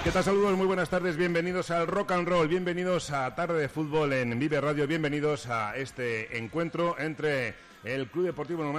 ¿Qué tal? Saludos, muy buenas tardes, bienvenidos al Rock and Roll, bienvenidos a Tarde de Fútbol en Vive Radio, bienvenidos a este encuentro entre el Club Deportivo